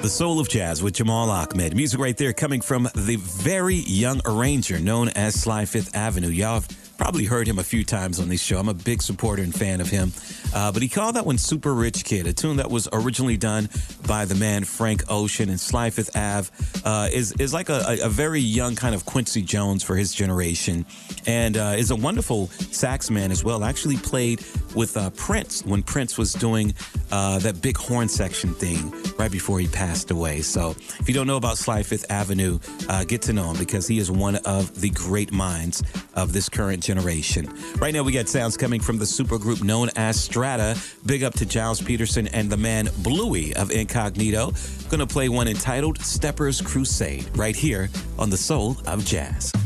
The Soul of Jazz with Jamal Ahmed. Music right there coming from the very young arranger known as Sly Fifth Avenue. Y'all have probably heard him a few times on this show. I'm a big supporter and fan of him. But he called that one Super Rich Kid, a tune that was originally done by the man Frank Ocean. And Sly Fifth Ave is like a very young kind of Quincy Jones for his generation. And is a wonderful sax man as well. Actually played with Prince when Prince was doing that big horn section thing right before he passed away. So if you don't know about Sly Fifth Avenue, get to know him because he is one of the great minds of this current generation. Right now we got sounds coming from the supergroup known as Strata. Big up to Giles Peterson and the man Bluey of Incognito. Gonna play one entitled Steppers Crusade right here on The Soul of Jazz.